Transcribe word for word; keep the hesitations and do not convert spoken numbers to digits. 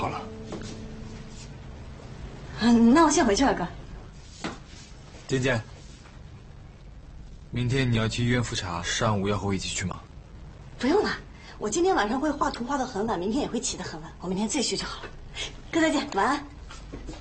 好了。 嗯，那我先回去了，哥。 健健，明天你要去医院复查，上午要和我一起去吗？ 不用了，我今天晚上会画图画到很晚，明天也会起得很晚，我明天自己去就好了。哥再见，晚安。